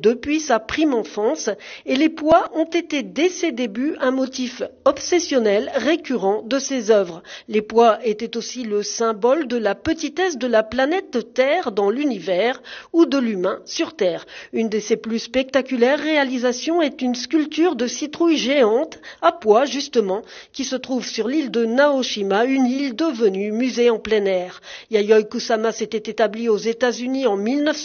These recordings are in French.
depuis sa prime enfance et les poids ont été dès ses débuts un motif obsessionnel récurrent de ses œuvres. Les poids étaient aussi le symbole de la petitesse de la planète Terre dans l'univers ou de l'humain sur Terre. Une de ses plus spectaculaires réalisations est une sculpture de citrouille géante à poids justement qui se trouve sur l'île de Naoshima, une île devenue musée en plein air. Yayoi Kusama s'était établie aux États-Unis en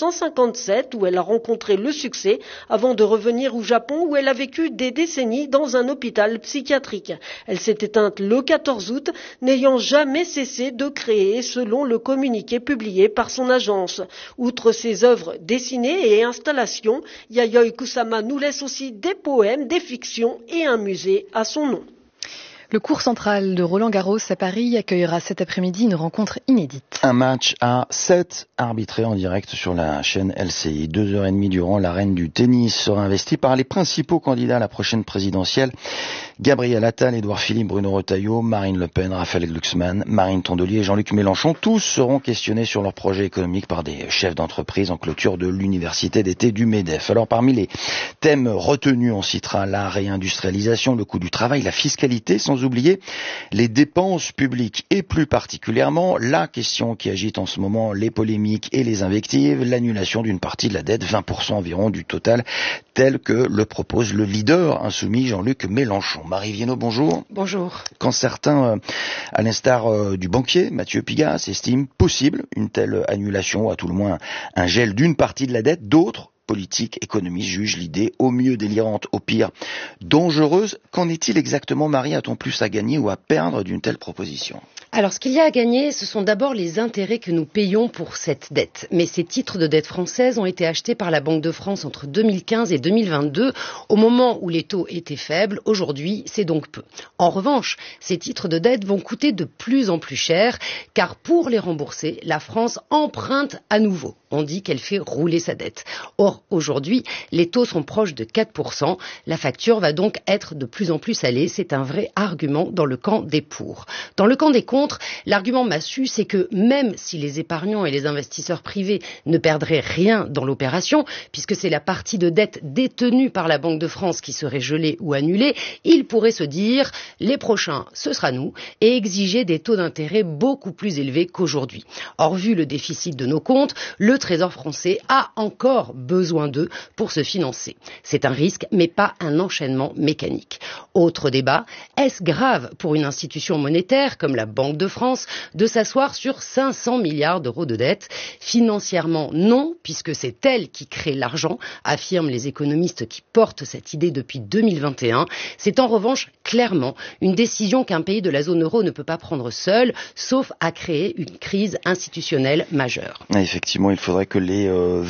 1957 où elle a rencontré le succès avant de revenir au Japon où elle a vécu des décennies dans un hôpital psychiatrique. Elle s'est éteinte le 14 août, n'ayant jamais cessé de créer selon le communiqué publié par son agence. Outre ses œuvres dessinées et installations, Yayoi Kusama nous laisse aussi des poèmes, des fictions et un musée à son nom. Le court central de Roland-Garros à Paris accueillera cet après-midi une rencontre inédite. Un match à 7 arbitré en direct sur la chaîne LCI. 2h30 durant, la reine du tennis sera investie par les principaux candidats à la prochaine présidentielle. Gabriel Attal, Édouard Philippe, Bruno Retailleau, Marine Le Pen, Raphaël Glucksmann, Marine Tondelier et Jean-Luc Mélenchon. Tous seront questionnés sur leurs projets économiques par des chefs d'entreprise en clôture de l'université d'été du MEDEF. Alors parmi les thèmes retenus, on citera la réindustrialisation, le coût du travail, la fiscalité, sans oublier les dépenses publiques et plus particulièrement la question qui agite en ce moment les polémiques et les invectives, l'annulation d'une partie de la dette, 20% environ du total, tel que le propose le leader insoumis Jean-Luc Mélenchon. Marie Viennot, bonjour. Bonjour. Quand certains, à l'instar du banquier Mathieu Pigas, estiment possible une telle annulation, ou à tout le moins un gel d'une partie de la dette, d'autres politiques, économistes jugent l'idée au mieux délirante, au pire dangereuse. Qu'en est-il exactement, Marie? A-t-on plus à gagner ou à perdre d'une telle proposition? Alors, ce qu'il y a à gagner, ce sont d'abord les intérêts que nous payons pour cette dette. Mais ces titres de dette française ont été achetés par la Banque de France entre 2015 et 2022, au moment où les taux étaient faibles. Aujourd'hui, c'est donc peu. En revanche, ces titres de dette vont coûter de plus en plus cher, car pour les rembourser, la France emprunte à nouveau. On dit qu'elle fait rouler sa dette. Or, aujourd'hui, les taux sont proches de 4%. La facture va donc être de plus en plus salée. C'est un vrai argument dans le camp des pour. Dans le camp des contre, l'argument massu, c'est que même si les épargnants et les investisseurs privés ne perdraient rien dans l'opération, puisque c'est la partie de dette détenue par la Banque de France qui serait gelée ou annulée, ils pourraient se dire « les prochains, ce sera nous » et exiger des taux d'intérêt beaucoup plus élevés qu'aujourd'hui. Or, vu le déficit de nos comptes, le Trésor français a encore besoin d'eux pour se financer. C'est un risque, mais pas un enchaînement mécanique. Autre débat, est-ce grave pour une institution monétaire comme la Banque de France de s'asseoir sur 500 milliards d'euros de dette? Financièrement, non, puisque c'est elle qui crée l'argent, affirment les économistes qui portent cette idée depuis 2021. C'est en revanche clairement une décision qu'un pays de la zone euro ne peut pas prendre seul, sauf à créer une crise institutionnelle majeure. Effectivement, il faudrait que les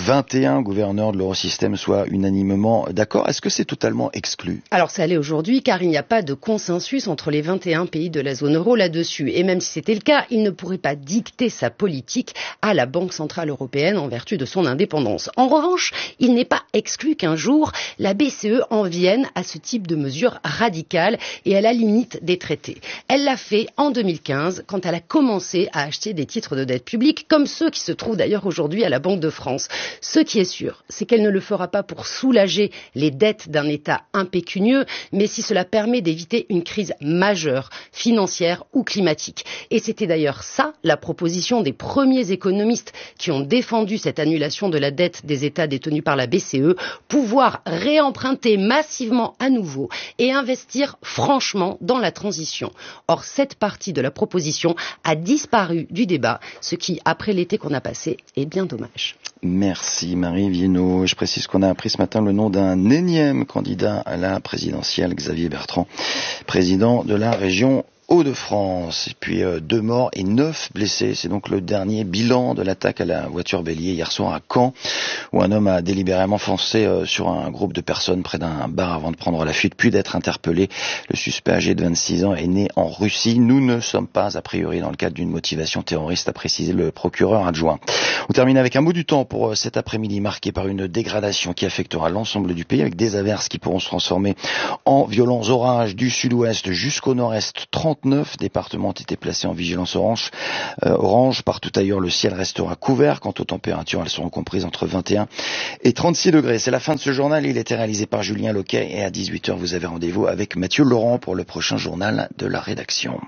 21 gouverneurs de l'eurosystème soient unanimement d'accord. Est-ce que c'est totalement exclu? Alors ça l'est aujourd'hui, car il n'y a pas de consensus entre les 21 pays de la zone euro là-dessus. Et même si c'était le cas, il ne pourrait pas dicter sa politique à la Banque centrale européenne en vertu de son indépendance. En revanche, il n'est pas exclu qu'un jour, la BCE en vienne à ce type de mesures radicales et à la limite des traités. Elle l'a fait en 2015, quand elle a commencé à acheter des titres de dette publique, comme ceux qui se trouvent d'ailleurs aujourd'hui à la Banque de France. Ce qui est sûr, c'est qu'elle ne le fera pas pour soulager les dettes d'un État impécunieux, mais si cela permet d'éviter une crise majeure, financière ou climatique. Et c'était d'ailleurs ça, la proposition des premiers économistes qui ont défendu cette annulation de la dette des États détenus par la BCE, pouvoir réemprunter massivement à nouveau et investir franchement dans la transition. Or, cette partie de la proposition a disparu du débat, ce qui, après l'été qu'on a passé, est bien dommage. Merci Marie Viennot. Je précise qu'on a appris ce matin le nom d'un énième candidat à la présidentielle, Xavier Bertrand, président de la région Hauts-de-France. Et puis 2 morts et 9 blessés. C'est donc le dernier bilan de l'attaque à la voiture bélier hier soir à Caen, où un homme a délibérément foncé sur un groupe de personnes près d'un bar avant de prendre la fuite, puis d'être interpellé. Le suspect âgé de 26 ans est né en Russie. Nous ne sommes pas a priori dans le cadre d'une motivation terroriste, a précisé le procureur adjoint. On termine avec un mot du temps pour cet après-midi marqué par une dégradation qui affectera l'ensemble du pays avec des averses qui pourront se transformer en violents orages du sud-ouest jusqu'au nord-est. 30 39 départements ont été placés en vigilance orange. Partout ailleurs, le ciel restera couvert. Quant aux températures, elles seront comprises entre 21 et 36 degrés. C'est la fin de ce journal. Il était réalisé par Julien Loquet et à 18h, vous avez rendez-vous avec Mathieu Laurent pour le prochain journal de la rédaction.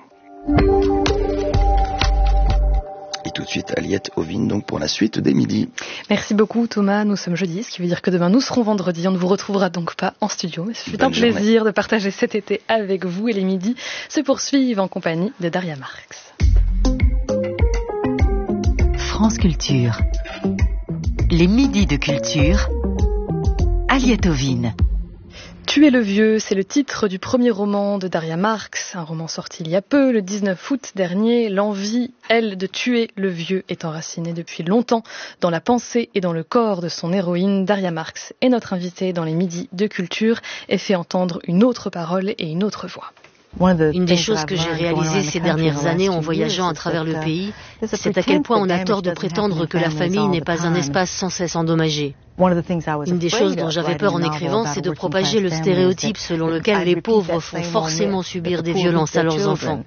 Et tout de suite, Aliette Ovine, donc pour la suite des midis. Merci beaucoup Thomas, nous sommes jeudi, ce qui veut dire que demain nous serons vendredi. On ne vous retrouvera donc pas en studio, mais c'est un plaisir de partager cet été avec vous et les midis se poursuivent en compagnie de Daria Marx. France Culture. Les midis de culture. Aliette Ovine. Tuer le vieux, c'est le titre du premier roman de Daria Marx, un roman sorti il y a peu, le 19 août dernier. L'envie, elle, de tuer le vieux est enracinée depuis longtemps dans la pensée et dans le corps de son héroïne. Daria Marx est notre invitée dans les midis de culture et fait entendre une autre parole et une autre voix. Une des choses que j'ai réalisées ces dernières années en voyageant à travers le pays, c'est à quel point on a tort de prétendre que la famille n'est pas un espace sans cesse endommagé. Une des choses dont j'avais peur en écrivant, c'est de propager le stéréotype selon lequel les pauvres font forcément subir des violences à leurs enfants.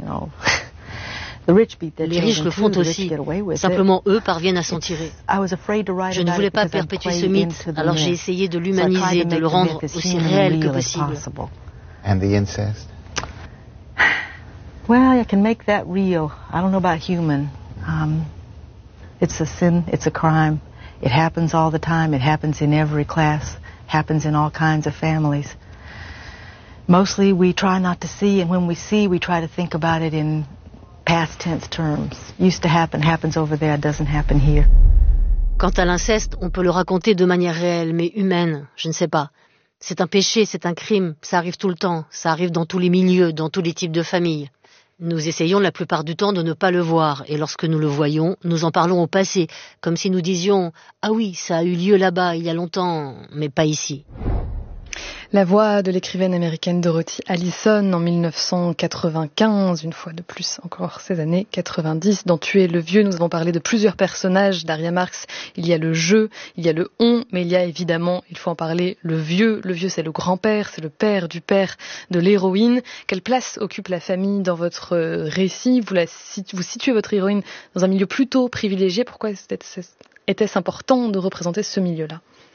Les riches le font aussi, simplement eux parviennent à s'en tirer. Je ne voulais pas perpétuer ce mythe, alors j'ai essayé de l'humaniser, de le rendre aussi réel que possible. And the incest? Well, I can make that real. I don't know about human. It's a sin, it's a crime. It happens all the time. It happens in every class. Happens in all kinds of families. Mostly we try not to see, and when we see, we try to think about it in past tense terms. Used to happen, happens over there, doesn't happen here. Quant à l'inceste, on peut le raconter de manière réelle, mais humaine, je ne sais pas. C'est un péché, c'est un crime, ça arrive tout le temps, ça arrive dans tous les milieux, dans tous les types de familles. Nous essayons la plupart du temps de ne pas le voir, et lorsque nous le voyons, nous en parlons au passé, comme si nous disions « Ah oui, ça a eu lieu là-bas, il y a longtemps, mais pas ici ». La voix de l'écrivaine américaine Dorothy Allison en 1995, une fois de plus encore ces années 90. Dans Tuer le vieux, nous avons parlé de plusieurs personnages Daria Marx. Il y a le je, il y a le on, mais il y a évidemment, il faut en parler, le vieux. Le vieux, c'est le grand-père, c'est le père du père de l'héroïne. Quelle place occupe la famille dans votre récit? Vous situez votre héroïne dans un milieu plutôt privilégié. Pourquoi était-ce important de représenter ce milieu-là?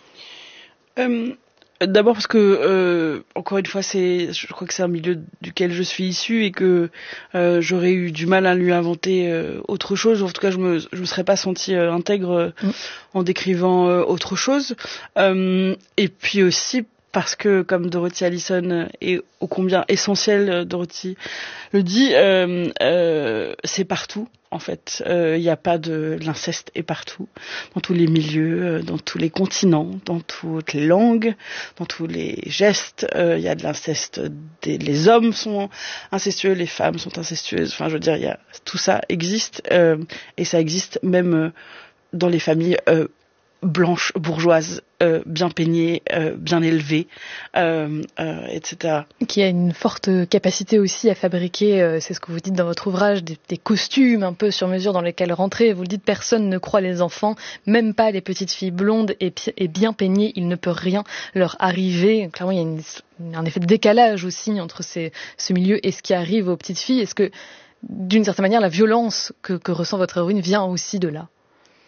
D'abord parce que, encore une fois, je crois que c'est un milieu duquel je suis issue et que j'aurais eu du mal à lui inventer autre chose. En tout cas, je me serais pas sentie intègre en décrivant autre chose. Et puis aussi parce que, comme Dorothy Allison est ô combien essentielle, Dorothy le dit, c'est partout. En fait, il n'y a pas l'inceste est partout, dans tous les milieux, dans tous les continents, dans toutes les langues, dans tous les gestes. Il y a de l'inceste. Les hommes sont incestueux, les femmes sont incestueuses. Enfin, je veux dire, tout ça existe et ça existe même dans les familles blanches, bourgeoises, bien peignées, bien élevées, etc. Qui a une forte capacité aussi à fabriquer, c'est ce que vous dites dans votre ouvrage, des costumes un peu sur mesure dans lesquels rentrer. Vous le dites, personne ne croit les enfants, même pas les petites filles blondes et bien peignées, il ne peut rien leur arriver. Clairement, il y a un effet de décalage aussi entre ce milieu et ce qui arrive aux petites filles. Est-ce que, d'une certaine manière, la violence que ressent votre héroïne vient aussi de là?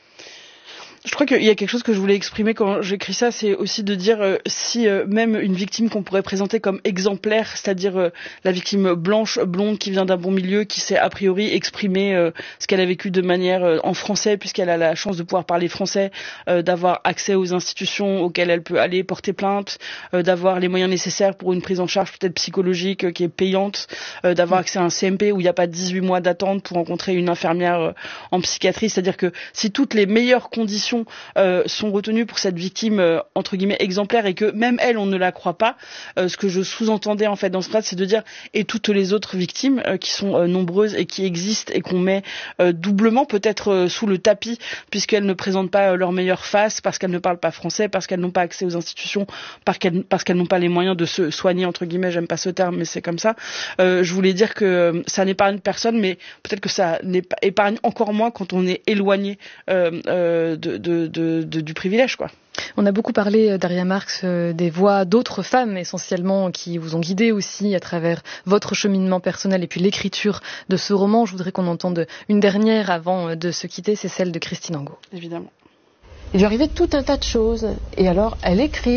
Je crois qu'il y a quelque chose que je voulais exprimer quand j'écris ça, c'est aussi de dire si même une victime qu'on pourrait présenter comme exemplaire, c'est-à-dire la victime blanche, blonde, qui vient d'un bon milieu, qui sait a priori exprimer ce qu'elle a vécu de manière en français, puisqu'elle a la chance de pouvoir parler français, d'avoir accès aux institutions auxquelles elle peut aller porter plainte, d'avoir les moyens nécessaires pour une prise en charge peut-être psychologique qui est payante, d'avoir accès à un CMP où il n'y a pas 18 mois d'attente pour rencontrer une infirmière en psychiatrie, c'est-à-dire que si toutes les meilleures conditions sont retenues pour cette victime entre guillemets exemplaire et que même elle on ne la croit pas, ce que je sous-entendais en fait dans ce phrase, c'est de dire et toutes les autres victimes qui sont nombreuses et qui existent et qu'on met doublement peut-être sous le tapis puisqu'elles ne présentent pas leur meilleure face, parce qu'elles ne parlent pas français, parce qu'elles n'ont pas accès aux institutions, parce qu'elles n'ont pas les moyens de se soigner entre guillemets, j'aime pas ce terme mais c'est comme ça. Je voulais dire que ça n'épargne personne, mais peut-être que ça épargne encore moins quand on est éloigné du privilège, quoi. On a beaucoup parlé, Daria Marx, des voix d'autres femmes essentiellement qui vous ont guidé aussi à travers votre cheminement personnel et puis l'écriture de ce roman. Je voudrais qu'on entende une dernière avant de se quitter, c'est celle de Christine Angot. Évidemment. Il lui arrivait tout un tas de choses et alors elle écrit